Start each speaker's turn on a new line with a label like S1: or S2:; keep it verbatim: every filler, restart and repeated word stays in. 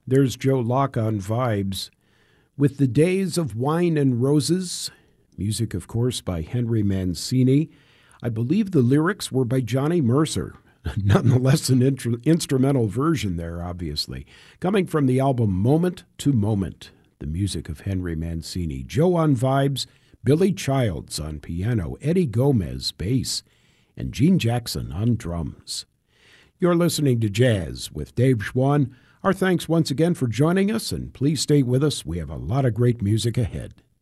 S1: There's Joe Locke on Vibes with The Days of Wine and Roses. Music, of course, by Henry Mancini. I believe the lyrics were by Johnny Mercer. Nonetheless, an intr- instrumental version there, obviously. Coming from the album Moment to Moment, the music of Henry Mancini. Joe on Vibes, Billy Childs on piano, Eddie Gomez bass, and Gene Jackson on drums. You're listening to Jazz with Dave Schwann. Our thanks once again for joining us, and please stay with us. We have a lot of great music ahead.